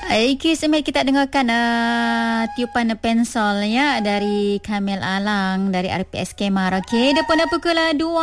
Semai kita dengarkan tiupan pensel ya dari Kamil Alang dari RPS Kemar. Okey, dia pun dah pukul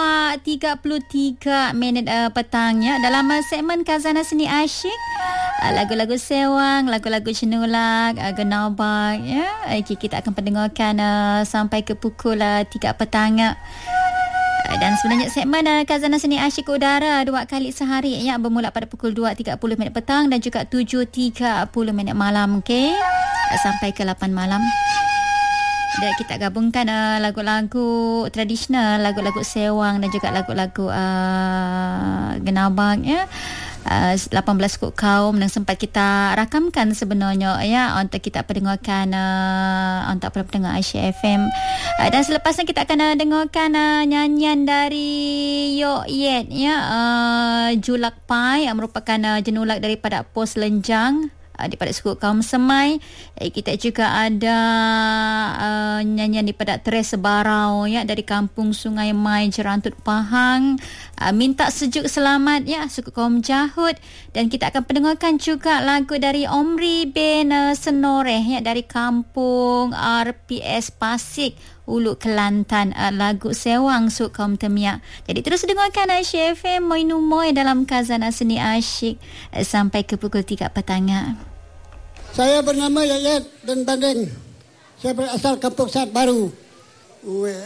2.33 petang ya. Dalam segmen Khazanah Seni Asyik, lagu-lagu sewang, lagu-lagu cenulak, genabak ya. Kita akan pendengarkan sampai ke pukul 3 petang. Dan sebenarnya segmen Khazanah Seni Asyik udara 2 kali sehari ya, bermula pada pukul 2.30 petang dan juga 7.30 malam, okey, sampai ke 8 malam. Dan kita gabungkan lagu-lagu tradisional, lagu-lagu sewang dan juga lagu-lagu genabak ya. 18 kod kaum yang sempat kita rakamkan sebenarnya ya, untuk kita pendengarkan untuk para pendengar Aisyah FM. Dan selepasnya kita akan dengarkan nyanyian dari Yok Yet ya, Julak Pai yang merupakan jenulak daripada Pos Lenjang daripada suku kaum Semai. Kita juga ada nyanyian daripada Teres Barau ya, dari kampung Sungai Mai, Jerantut Pahang. Minta Sejuk Selamat ya, suku kaum Jahud. Dan kita akan pendengarkan juga lagu dari Omri bin Senoreh ya, dari kampung RPS Pasik, Ulu Kelantan, lagu sewang suku kaum Temiak. Jadi terus dengarkan Aisyah FM Moinu Moy dalam Khazanah Seni Asyik sampai ke pukul 3 petang. Saya bernama Yayat dan Bandeng. Saya berasal Kampung Sat Baru.